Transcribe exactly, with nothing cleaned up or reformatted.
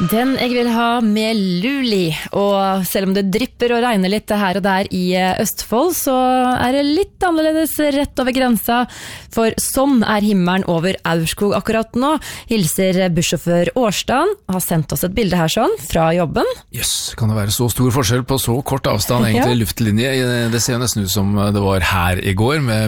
Den jeg vil ha med Luli, og selv om det drypper og regner litt her og der i Østfold, så er det litt annerledes rett over grensa, for sånn er himmelen over Aurskog akkurat nå. Hilser bussjåfør Årstad, har sendt oss et bilde her sånn, fra jobben. Jøss, kan det være så stor forskjell på så kort avstand, egentlig, Ja. luftlinje? Det ser jo nesten ut som det var her i går, med